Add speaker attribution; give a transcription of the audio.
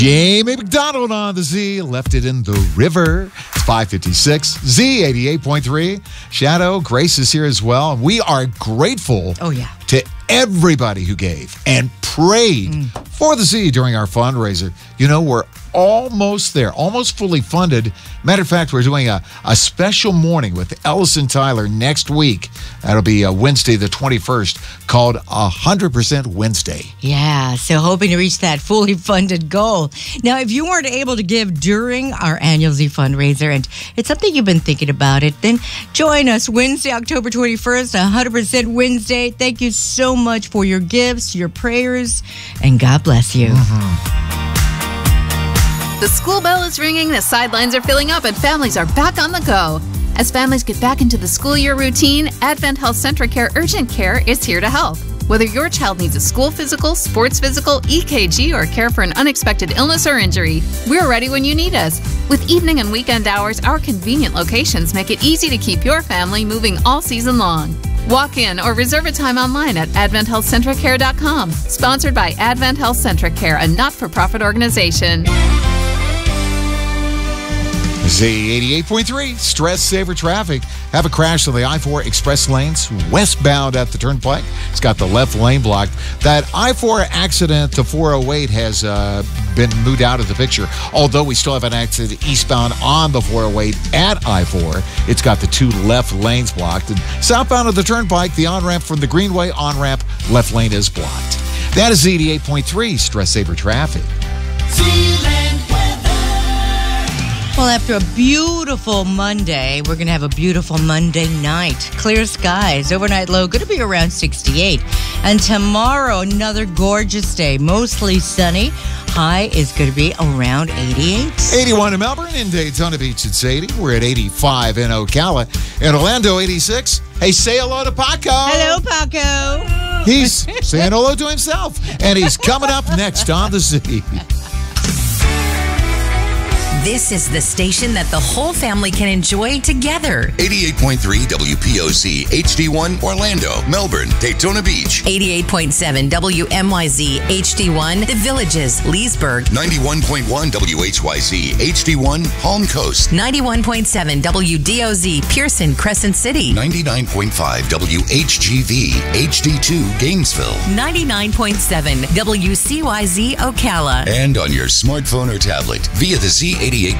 Speaker 1: Jamie McDonald on the Z, left it in the river. It's 5:56, Z88.3. Shadow, Grace is here as well. We are grateful to everybody who gave and prayed for the Z during our fundraiser. You know, we're almost there, almost fully funded. Matter of fact, we're doing a special morning with Ellis and Tyler next week. That'll be Wednesday the 21st, called 100% Wednesday.
Speaker 2: Yeah, so hoping to reach that fully funded goal. Now, if you weren't able to give during our annual Z fundraiser and it's something you've been thinking about it, then join us Wednesday, October 21st, 100% Wednesday. Thank you so much for your gifts, your prayers, and God bless you.
Speaker 3: The school bell is ringing, the sidelines are filling up, and families are back on the go. As families get back into the school year routine, Advent Health Centracare Urgent Care is here to help. Whether your child needs a school physical, sports physical, EKG, or care for an unexpected illness or injury, we're ready when you need us. With evening and weekend hours, our convenient locations make it easy to keep your family moving all season long. Walk in or reserve a time online at AdventHealthCentricare.com. Sponsored by Advent Health Centracare, a not-for-profit organization.
Speaker 1: Z88.3, stress saver traffic. Have a crash on the I-4 express lanes westbound at the turnpike. It's got the left lane blocked. That I-4 accident to 408 has been moved out of the picture, although we still have an accident eastbound on the 408 at I-4. It's got the two left lanes blocked. And southbound of the turnpike, the on-ramp from the Greenway on-ramp, left lane is blocked. That is Z88.3, stress saver traffic.
Speaker 2: Well, after a beautiful Monday, we're going to have a beautiful Monday night. Clear skies, overnight low going to be around 68. And tomorrow, another gorgeous day, mostly sunny. High is going to be around 88.
Speaker 1: 81 in Melbourne, in Daytona Beach it's 80. We're at 85 in Ocala. In Orlando, 86. Hey, say hello to Paco.
Speaker 2: Hello, Paco.
Speaker 1: He's saying hello to himself. And he's coming up next on the Z.
Speaker 4: This is the station that the whole family can enjoy together.
Speaker 5: 88.3 WPOC HD1 Orlando, Melbourne, Daytona Beach.
Speaker 4: 88.7 WMYZ HD1 The Villages, Leesburg.
Speaker 5: 91.1 WHYZ HD1 Palm Coast.
Speaker 4: 91.7 WDOZ Pearson, Crescent City.
Speaker 5: 99.5 WHGV HD2 Gainesville.
Speaker 4: 99.7 WCYZ Ocala.
Speaker 5: And on your smartphone or tablet via the Z88.3